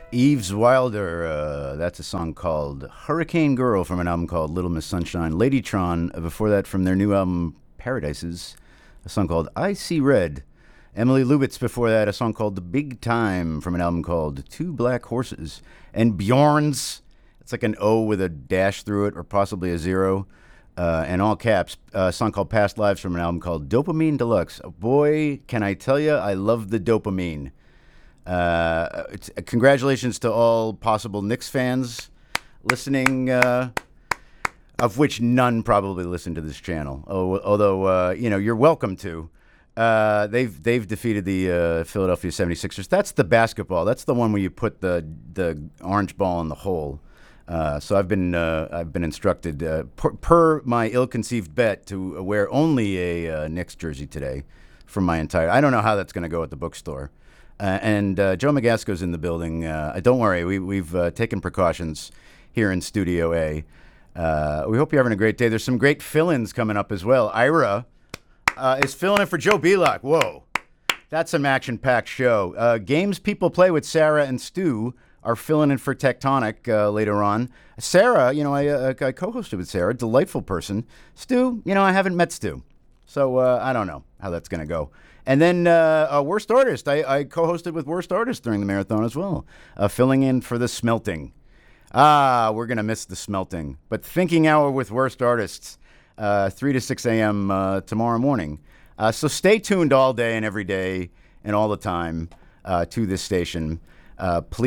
Eves Wilder, that's a song called Hurricane Girl from an album called Little Miss Sunshine. Ladytron, before that from their new album Paradises, a song called I See Red. Emily Lubitz, before that, a song called The Big Time from an album called Two Black Horses. And Bjorn's, it's like an O with a dash through it or possibly a zero, and all caps, a song called Past Lives from an album called Dopamine Deluxe. Boy, can I tell you, I love the dopamine. Congratulations to all possible Knicks fans listening, of which none probably listen to this channel. Although you're welcome to. They've defeated the Philadelphia 76ers. That's the basketball. That's the one where you put the orange ball in the hole. So I've been instructed per my ill-conceived bet to wear only a Knicks jersey today for my entire. I don't know how that's going to go at the bookstore. And Joe Magasco's in the building. Don't worry, we've taken precautions here in Studio A. We hope you're having a great day. There's some great fill-ins coming up as well. Ira is filling in for Joe Belak. Whoa, that's some action-packed show. Games people play with Sarah and Stu are filling in for Tectonic later on. Sarah, I co-hosted with Sarah, delightful person. Stu, I haven't met Stu, so I don't know how that's going to go. And then Worst Artist. I co-hosted with Worst Artist during the marathon as well, filling in for the Smelting. We're going to miss the Smelting. But Thinking Hour with Worst Artists, 3 to 6 a.m. Tomorrow morning. So stay tuned all day and every day and all the time to this station. Please.